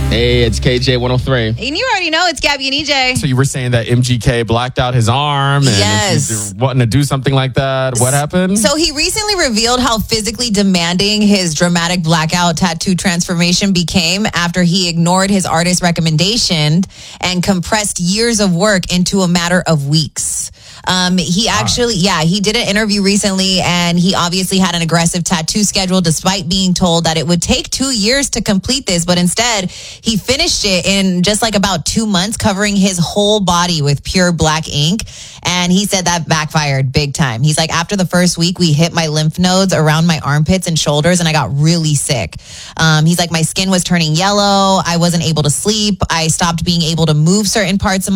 Hey, it's KJ103. And you already know it's Gabby and EJ. So you were saying that MGK blacked out his arm and Yes. he's wanting to do something like that. What happened? So he recently revealed how physically demanding his dramatic blackout tattoo transformation became after he ignored his artist recommendation and compressed years of work into a matter of weeks. He did an interview recently and he obviously had an aggressive tattoo schedule despite being told that it would take 2 years to complete this. But instead, he finished it in just like about 2 months, covering his whole body with pure black ink. And he said that backfired big time. He's like, after the first week, we hit my lymph nodes around my armpits and shoulders and I got really sick. He's like, my skin was turning yellow. I wasn't able to sleep. I stopped being able to move certain parts of